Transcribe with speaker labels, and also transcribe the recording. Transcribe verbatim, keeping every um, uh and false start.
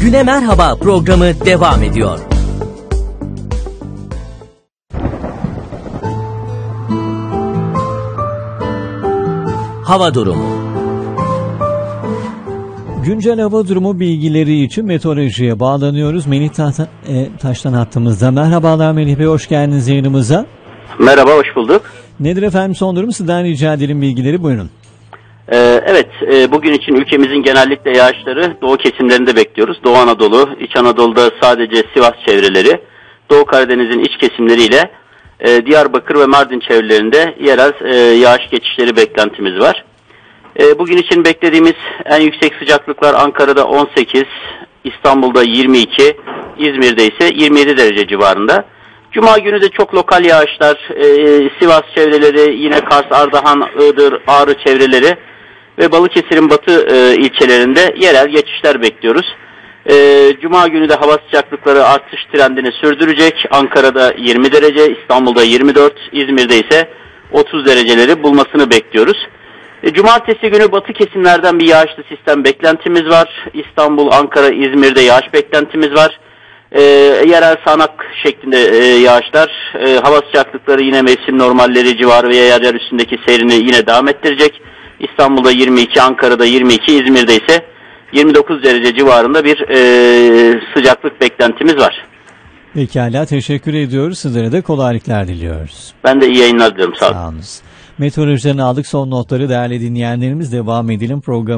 Speaker 1: Güne Merhaba programı devam ediyor. Hava durumu.
Speaker 2: Güncel hava durumu bilgileri için meteorolojiye bağlanıyoruz. Melih Tahta, e, Taş'tan hattımızda. Merhabalar Melih Bey, hoş geldiniz yayınımıza.
Speaker 3: Merhaba, hoş bulduk.
Speaker 2: Nedir efendim son durum? Sizden rica edelim bilgileri, buyurun.
Speaker 3: Ee, evet, e, bugün için ülkemizin genellikle yağışları doğu kesimlerinde bekliyoruz. Doğu Anadolu, İç Anadolu'da sadece Sivas çevreleri, Doğu Karadeniz'in iç kesimleriyle e, Diyarbakır ve Mardin çevrelerinde yerel e, yağış geçişleri beklentimiz var. E, bugün için beklediğimiz en yüksek sıcaklıklar Ankara'da on sekiz, İstanbul'da yirmi iki, İzmir'de ise yirmi yedi derece civarında. Cuma günü de çok lokal yağışlar, e, Sivas çevreleri, yine Kars, Ardahan, Iğdır, Ağrı çevreleri ve Balıkesir'in batı e, ilçelerinde yerel geçişler bekliyoruz. E, Cuma günü de hava sıcaklıkları artış trendini sürdürecek. Ankara'da yirmi derece, İstanbul'da yirmi dört, İzmir'de ise otuz dereceleri bulmasını bekliyoruz. E, Cumartesi günü batı kesimlerden bir yağışlı sistem beklentimiz var. İstanbul, Ankara, İzmir'de yağış beklentimiz var. E, yerel sağanak şeklinde e, yağışlar, e, hava sıcaklıkları yine mevsim normalleri civarı veya yer yer üstündeki seyrini yine devam ettirecek. İstanbul'da yirmi iki, Ankara'da yirmi iki, İzmir'de ise yirmi dokuz derece civarında bir e, sıcaklık beklentimiz var.
Speaker 2: Pekala, teşekkür ediyoruz. Sizlere de kolaylıklar diliyoruz.
Speaker 3: Ben de iyi yayınlar diliyorum. Sağ olun.
Speaker 2: Sağ olun. Meteorolojiden aldık son notları değerli dinleyenlerimiz. Devam edelim program.